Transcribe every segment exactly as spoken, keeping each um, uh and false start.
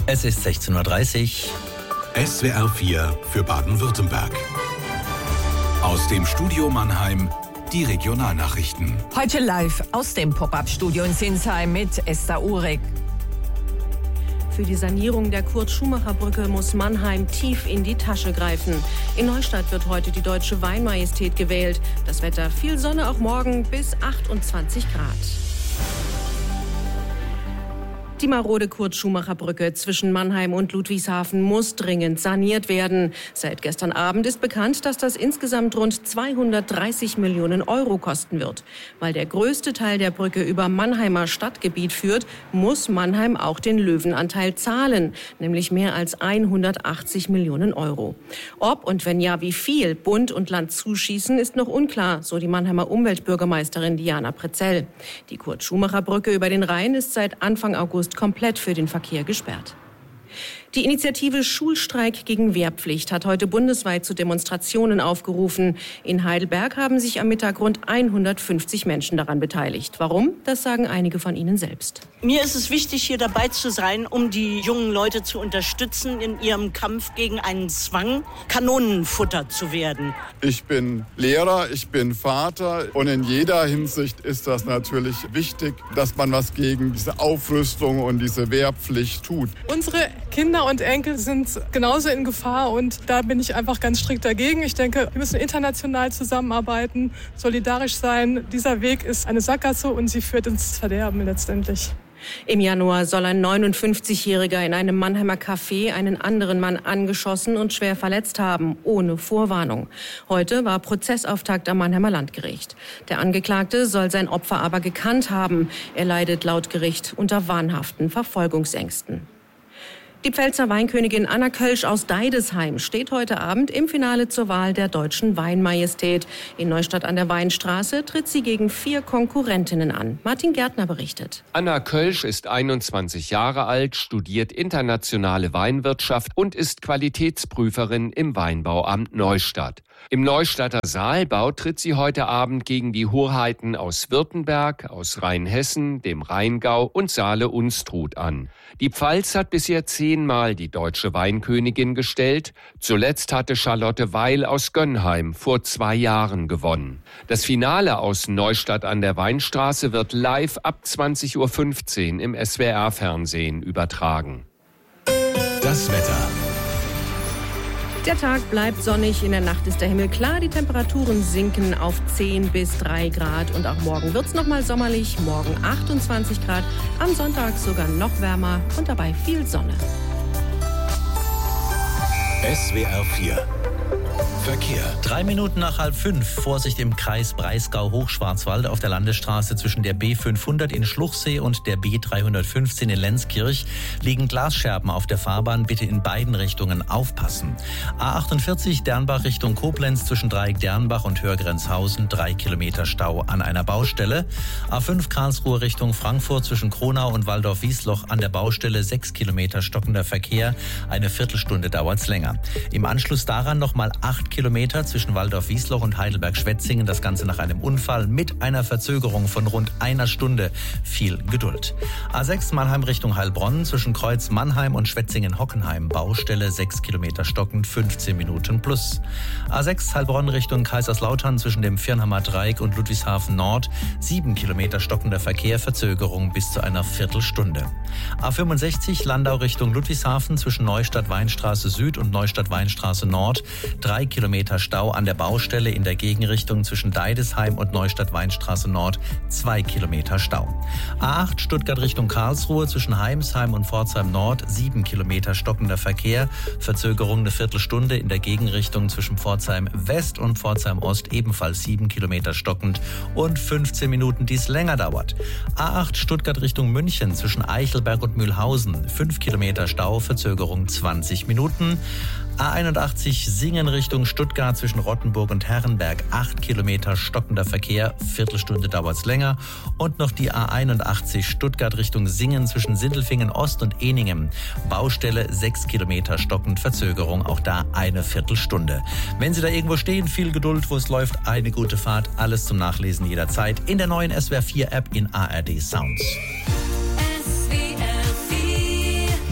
Es ist sechzehn Uhr dreißig. S W R vier für Baden-Württemberg. Aus dem Studio Mannheim die Regionalnachrichten. Heute live aus dem Pop-Up-Studio in Sinsheim mit Esther Uhrig. Für die Sanierung der Kurt-Schumacher-Brücke muss Mannheim tief in die Tasche greifen. In Neustadt wird heute die Deutsche Weinmajestät gewählt. Das Wetter viel Sonne auch morgen bis achtundzwanzig Grad. Die marode Kurt-Schumacher-Brücke zwischen Mannheim und Ludwigshafen muss dringend saniert werden. Seit gestern Abend ist bekannt, dass das insgesamt rund zweihundertdreißig Millionen Euro kosten wird. Weil der größte Teil der Brücke über Mannheimer Stadtgebiet führt, muss Mannheim auch den Löwenanteil zahlen, nämlich mehr als hundertachtzig Millionen Euro. Ob und wenn ja, wie viel Bund und Land zuschießen, ist noch unklar, so die Mannheimer Umweltbürgermeisterin Diana Prezell. Die Kurt-Schumacher-Brücke über den Rhein ist seit Anfang August komplett für den Verkehr gesperrt. Die Initiative Schulstreik gegen Wehrpflicht hat heute bundesweit zu Demonstrationen aufgerufen. In Heidelberg haben sich am Mittag rund hundertfünfzig Menschen daran beteiligt. Warum? Das sagen einige von ihnen selbst. Mir ist es wichtig, hier dabei zu sein, um die jungen Leute zu unterstützen in ihrem Kampf gegen einen Zwang, Kanonenfutter zu werden. Ich bin Lehrer, ich bin Vater und in jeder Hinsicht ist das natürlich wichtig, dass man was gegen diese Aufrüstung und diese Wehrpflicht tut. Unsere Kinder und Enkel sind genauso in Gefahr und da bin ich einfach ganz strikt dagegen. Ich denke, wir müssen international zusammenarbeiten, solidarisch sein. Dieser Weg ist eine Sackgasse und sie führt ins Verderben letztendlich. Im Januar soll ein neunundfünfzigjähriger in einem Mannheimer Café einen anderen Mann angeschossen und schwer verletzt haben, ohne Vorwarnung. Heute war Prozessauftakt am Mannheimer Landgericht. Der Angeklagte soll sein Opfer aber gekannt haben. Er leidet laut Gericht unter wahnhaften Verfolgungsängsten. Die Pfälzer Weinkönigin Anna Kölsch aus Deidesheim steht heute Abend im Finale zur Wahl der Deutschen Weinmajestät. In Neustadt an der Weinstraße tritt sie gegen vier Konkurrentinnen an. Martin Gärtner berichtet. Anna Kölsch ist einundzwanzig Jahre alt, studiert internationale Weinwirtschaft und ist Qualitätsprüferin im Weinbauamt Neustadt. Im Neustadter Saalbau tritt sie heute Abend gegen die Hoheiten aus Württemberg, aus Rheinhessen, dem Rheingau und Saale-Unstrut an. Die Pfalz hat bisher zehnmal die deutsche Weinkönigin gestellt. Zuletzt hatte Charlotte Weil aus Gönnheim vor zwei Jahren gewonnen. Das Finale aus Neustadt an der Weinstraße wird live ab zwanzig Uhr fünfzehn im S W R-Fernsehen übertragen. Das Wetter. Der Tag bleibt sonnig, in der Nacht ist der Himmel klar, die Temperaturen sinken auf zehn bis drei Grad und auch morgen wird's noch mal sommerlich, morgen achtundzwanzig Grad, am Sonntag sogar noch wärmer und dabei viel Sonne. S W R vier Verkehr. Drei Minuten nach halb fünf. Vorsicht im Kreis Breisgau-Hochschwarzwald auf der Landesstraße zwischen der B fünfhundert in Schluchsee und der B dreihundertfünfzehn in Lenzkirch liegen Glasscherben auf der Fahrbahn. Bitte in beiden Richtungen aufpassen. A achtundvierzig Dernbach Richtung Koblenz zwischen Dreieck Dernbach und Hörgrenzhausen. Drei Kilometer Stau an einer Baustelle. A fünf Karlsruhe Richtung Frankfurt zwischen Kronau und Waldorf-Wiesloch an der Baustelle. Sechs Kilometer stockender Verkehr. Eine Viertelstunde dauert's länger. Im Anschluss daran nochmal acht Kilometer zwischen Waldorf-Wiesloch und Heidelberg-Schwetzingen. Das Ganze nach einem Unfall mit einer Verzögerung von rund einer Stunde. Viel Geduld. A sechs Mannheim Richtung Heilbronn zwischen Kreuz Mannheim und Schwetzingen-Hockenheim. Baustelle sechs Kilometer stockend, fünfzehn Minuten plus. A sechs Heilbronn Richtung Kaiserslautern zwischen dem Virnhammer Dreieck und Ludwigshafen Nord. sieben Kilometer stockender Verkehr, Verzögerung bis zu einer Viertelstunde. A fünfundsechzig Landau Richtung Ludwigshafen zwischen Neustadt-Weinstraße Süd und Neustadt-Weinstraße Nord. Drei Kilometer Stau an der Baustelle in der Gegenrichtung zwischen Deidesheim und Neustadt-Weinstraße Nord. Zwei Kilometer Stau. A acht Stuttgart Richtung Karlsruhe zwischen Heimsheim und Pforzheim Nord. Sieben Kilometer stockender Verkehr. Verzögerung eine Viertelstunde in der Gegenrichtung zwischen Pforzheim West und Pforzheim Ost. Ebenfalls sieben Kilometer stockend und fünfzehn Minuten, die es länger dauert. A acht Stuttgart Richtung München zwischen Eichelberg und Mühlhausen. Fünf Kilometer Stau. Verzögerung zwanzig Minuten. A einundachtzig Singen Richtung Stuttgart zwischen Rottenburg und Herrenberg. Acht Kilometer stockender Verkehr, Viertelstunde dauert's länger. Und noch die A einundachtzig Stuttgart Richtung Singen zwischen Sindelfingen Ost und Ehningen. Baustelle sechs Kilometer stockend, Verzögerung, auch da eine Viertelstunde. Wenn Sie da irgendwo stehen, viel Geduld, wo es läuft, eine gute Fahrt. Alles zum Nachlesen jederzeit in der neuen S W R vier App in A R D Sounds.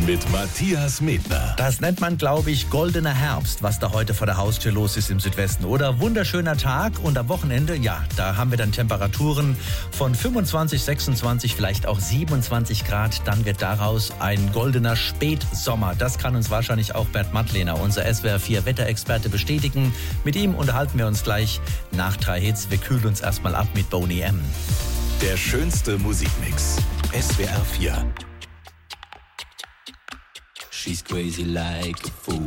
mit Matthias Medner. Das nennt man, glaube ich, goldener Herbst, was da heute vor der Haustür los ist im Südwesten. Oder wunderschöner Tag und am Wochenende, ja, da haben wir dann Temperaturen von fünfundzwanzig, sechsundzwanzig, vielleicht auch siebenundzwanzig Grad. Dann wird daraus ein goldener Spätsommer. Das kann uns wahrscheinlich auch Bert Mattlehner, unser S W R vier Wetterexperte, bestätigen. Mit ihm unterhalten wir uns gleich nach drei Hits. Wir kühlen uns erstmal ab mit Boney M. Der schönste Musikmix. S W R vier. She's crazy like a fool.